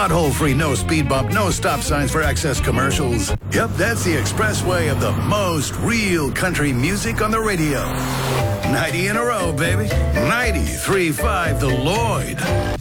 Pothole free, no speed bump, no stop signs for excess commercials. Yep, that's the expressway of the most real country music on the radio. 90 in a row, baby. 93.5 The Lloyd.